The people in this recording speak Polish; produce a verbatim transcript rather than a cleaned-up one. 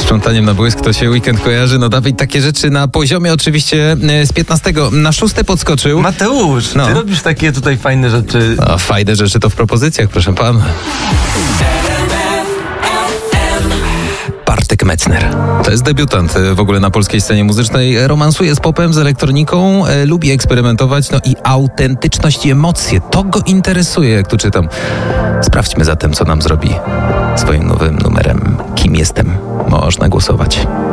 Sprzątaniem na błysk to się weekend kojarzy. No Dawid takie rzeczy na poziomie oczywiście z piętnastego na szóste podskoczył. Mateusz, No. ty robisz takie tutaj fajne rzeczy. A fajne rzeczy to w propozycjach, proszę pana. Bartek Metzner. To jest debiutant w ogóle na polskiej scenie muzycznej. Romansuje z popem, z elektroniką, e, lubi eksperymentować, no i autentyczność i emocje. To go interesuje, jak tu czytam. Sprawdźmy zatem, co nam zrobi swoim nowym numerem. Kim jestem? Można głosować.